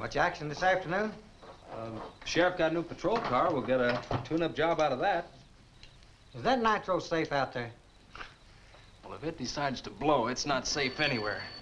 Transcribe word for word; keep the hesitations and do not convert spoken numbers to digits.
Much action this afternoon? Um, Sheriff got a new patrol car. We'll get a tune-up job out of that. Is that nitro safe out there? Well, if it decides to blow, it's not safe anywhere.